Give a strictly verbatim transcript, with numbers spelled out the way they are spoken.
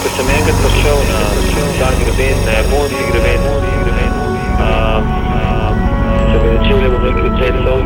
ko sem enkrat prišel na ta greben, na japonski greben, um, um, so me začeli, bom rekel, te